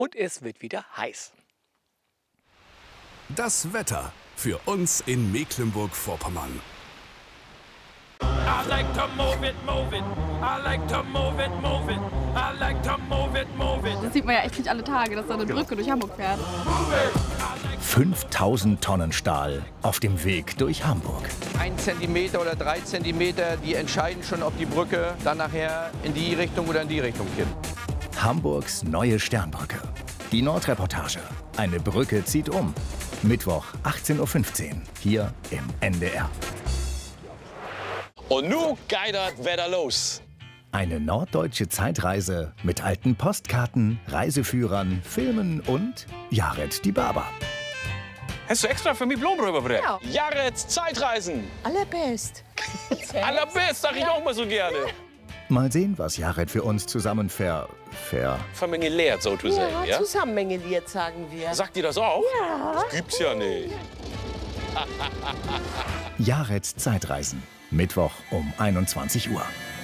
und es wird wieder heiß. Das Wetter für uns in Mecklenburg-Vorpommern. I like to move it, move it. I like to move it, move it. I like to move it, move it. Das sieht man ja echt nicht alle Tage, dass da eine Brücke durch Hamburg fährt. 5000 Tonnen Stahl auf dem Weg durch Hamburg. 1 Zentimeter oder 3 Zentimeter, die entscheiden schon, ob die Brücke dann nachher in die Richtung oder in die Richtung kippt. Hamburgs neue Sternbrücke. Die Nordreportage. Eine Brücke zieht um. Mittwoch 18:15 Uhr hier im NDR. Und nun geht das Wetter los. Eine norddeutsche Zeitreise mit alten Postkarten, Reiseführern, Filmen und Jared die Barber. Hast du extra für mich Blumen rübergebracht? Ja. Jareds Zeitreisen. Allerbest. Allerbest, sag ich auch mal so gerne. Mal sehen, was Jared für uns zusammen Vermengeliert, so zu sagen, ja? Zusammengeliert, sagen wir. Sagt ihr das auch? Ja. Das gibt's ja nicht. Jareds Zeitreisen. Mittwoch um 21 Uhr.